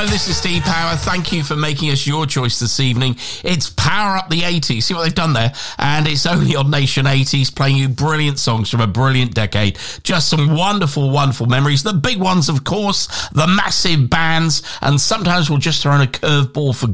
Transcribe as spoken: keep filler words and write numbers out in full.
Hello, this is Steve Power. Thank you for making us your choice this evening. It's Power Up the eighties. See what they've done there? And it's only on Nation eighties, playing you brilliant songs from a brilliant decade. Just some wonderful, wonderful memories. The big ones, of course, the massive bands, and sometimes we'll just throw in a curveball for